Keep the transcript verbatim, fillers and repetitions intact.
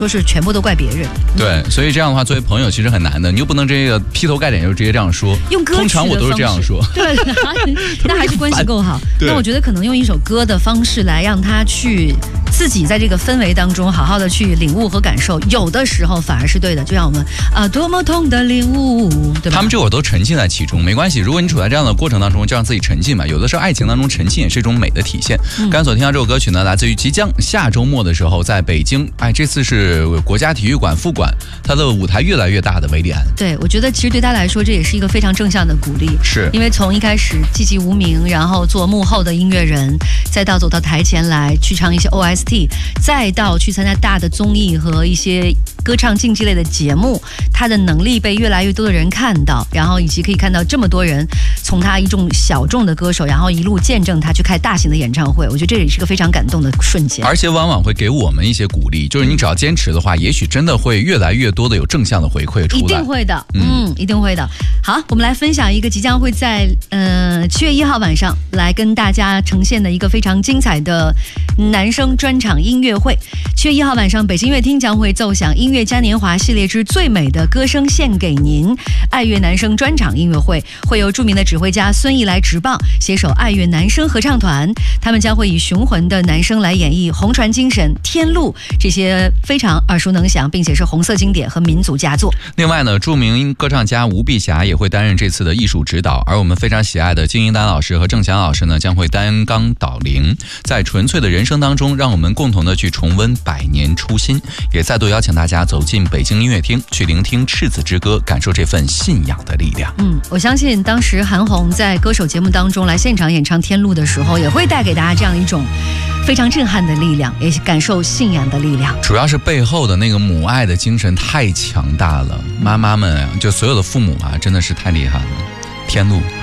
说是全部都怪别人。 对，所以这样的话，作为朋友其实很难的，你又不能这个劈头盖脸就直接这样说。 用歌曲的通常我都是这样说。 对，那还是关系够好。那我觉得可能用一首歌的方式来让他去自己在这个氛围当中好好的去领悟和感受，有的时候反而是对的。就像我们啊，多么痛的领悟，对吧？ 他们这会儿都沉浸在其中，没关系。如果你处在这样的过程当中，就让自己沉浸嘛。有的时候爱情当中沉浸也是一种美的体现。嗯、刚才所听到这首歌曲呢，来自于即将下周末的时候在北京，哎，这次是国家体育馆副馆，它的舞台越来越大的韦礼安。 对，我觉得其实对他来说这也是一个非常正向的鼓励， 是因为从一开始寂寂无名，然后做幕后的音乐人，再到走到台前来去唱一些 O S T， 再到去参加大的综艺和一些歌唱竞技类的节目，他的能力被越来越多的人看到，然后以及可以看到这么多人从他一众小众的歌手，然后一路见证他去开大型的演唱会，我觉得这也是个非常感动的瞬间， 而且往往会给我们一些鼓励，就是你只要坚持的话，也许真的会越来越多的有正向的回馈出来， 一定会的，嗯，嗯一定会的。好，我们来分享一个即将会在呃七月一号晚上来跟大家呈现的一个非常精彩的男声专场音乐会。七月一号晚上，北京乐厅将会奏响音乐嘉年华系列之最美的歌声献给您爱乐男声专场音乐会，会由著名的指挥家孙毅来执棒，携手爱乐男声合唱团，他们将会以雄浑的男声来演绎红船精神、天路这些非常耳熟能详并且是红色经典和民族佳作。 另外呢，著名歌唱家吴碧霞也会担任这次的艺术指导，而我们非常喜爱的金英丹老师和郑翔老师呢，将会担纲导聆，在纯粹的人生当中，让我们共同的去重温百年初心，也再度邀请大家走进北京音乐厅，去聆听赤子之歌，感受这份信仰的力量。 嗯，我相信当时韩红在歌手节目当中来现场演唱《天路》的时候，也会带给大家这样一种非常震撼的力量，也感受信仰的力量。 主要是背后的那个母爱的精神太强大了，妈妈们啊，就所有的父母啊，真的是太厉害了。天路。